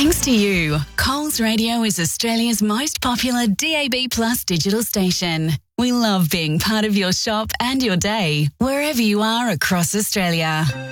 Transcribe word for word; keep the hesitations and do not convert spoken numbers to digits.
Thanks to you, Coles Radio is Australia's most popular D A B Plus digital station. We love being part of your shop and your day, wherever you are across Australia.